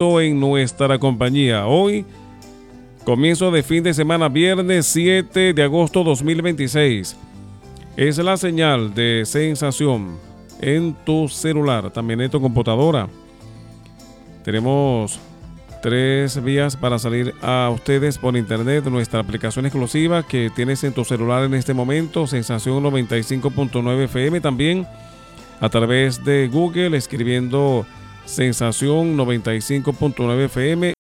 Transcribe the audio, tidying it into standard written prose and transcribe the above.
en nuestra compañía. Hoy, comienzo de fin de semana, viernes 7 de agosto 2026. Es la señal de Sensación en tu celular, también en tu computadora. Tenemos 3 vías para salir a ustedes por internet. Nuestra aplicación exclusiva que tienes en tu celular en este momento, Sensación 95.9 FM. También a través de Google, escribiendo Sensación 95.9 FM